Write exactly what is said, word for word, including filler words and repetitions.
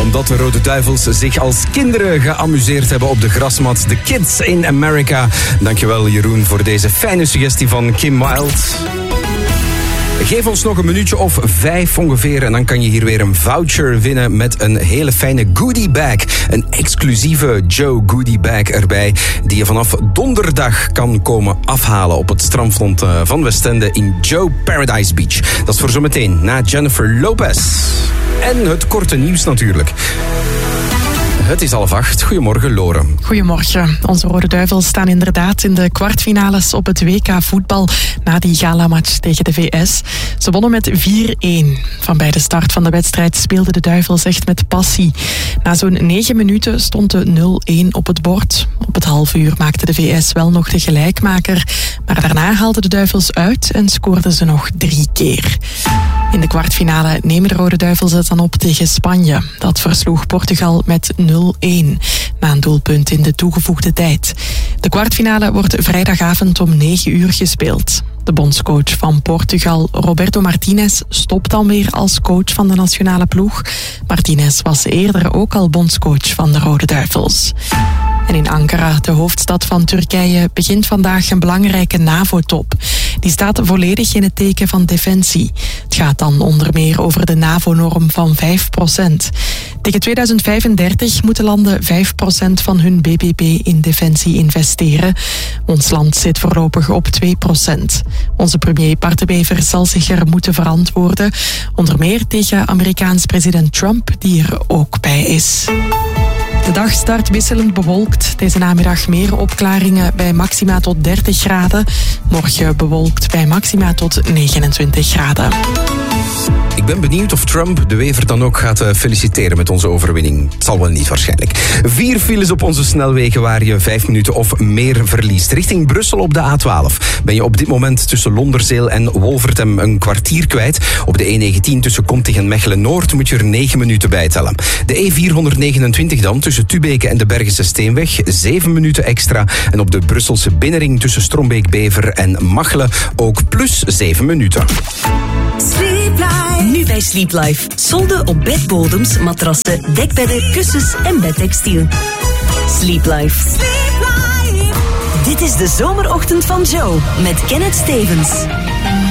Omdat de Rode Duivels zich als kinderen geamuseerd hebben op de grasmat. The Kids in America. Dankjewel Jeroen voor deze fijne suggestie van Kim Wilde. Geef ons nog een minuutje of vijf ongeveer en dan kan je hier weer een voucher winnen met een hele fijne goodie bag. Een exclusieve Joe goodie bag erbij die je vanaf donderdag kan komen afhalen op het strandvlot van Westende in Joe Paradise Beach. Dat is voor zometeen na Jennifer Lopez. En het korte nieuws natuurlijk. Het is half acht. Goedemorgen, Lore. Goedemorgen. Onze Rode Duivels staan inderdaad in de kwartfinales op het W K voetbal na die galamatch tegen de V S. Ze wonnen met vier-een. Van bij de start van de wedstrijd speelden de Duivels echt met passie. Na zo'n negen minuten stond de nul-een op het bord. Op het half uur maakte de V S wel nog de gelijkmaker. Maar daarna haalden de Duivels uit en scoorden ze nog drie keer. In de kwartfinale nemen de Rode Duivels het dan op tegen Spanje. Dat versloeg Portugal met nul-een, na een doelpunt in de toegevoegde tijd. De kwartfinale wordt vrijdagavond om negen uur gespeeld. De bondscoach van Portugal, Roberto Martinez, stopt dan weer als coach van de nationale ploeg. Martinez was eerder ook al bondscoach van de Rode Duivels. En in Ankara, de hoofdstad van Turkije, begint vandaag een belangrijke NAVO-top. Die staat volledig in het teken van defensie. Het gaat dan onder meer over de NAVO-norm van vijf procent. Tegen tweeduizend vijfendertig moeten landen vijf procent van hun B B P in defensie investeren. Ons land zit voorlopig op twee procent. Onze premier Bart De Wever zal zich er moeten verantwoorden. Onder meer tegen Amerikaans president Trump, die er ook bij is. De dag start wisselend bewolkt. Deze namiddag meer opklaringen bij maxima tot dertig graden. Morgen bewolkt bij maxima tot negenentwintig graden. Ik ben benieuwd of Trump De Wever dan ook gaat feliciteren met onze overwinning. Het zal wel niet waarschijnlijk. Vier files op onze snelwegen waar je vijf minuten of meer verliest. Richting Brussel op de A twaalf ben je op dit moment tussen Londerzeel en Wolvertem een kwartier kwijt. Op de E negentien tussen Kontig en Mechelen-Noord moet je er negen minuten bij tellen. De E vierhonderdnegenentwintig dan tussen Tubeke en de Bergense Steenweg zeven minuten extra. En op de Brusselse binnenring tussen Strombeek-Bever en Machelen ook plus zeven minuten. Sleep Life. Nu bij Sleep Life. Solden op bedbodems, matrassen, dekbedden, kussens en bedtextiel. Sleep Life. Sleep Life. Dit is de zomerochtend van Joe met Kenneth Stevens.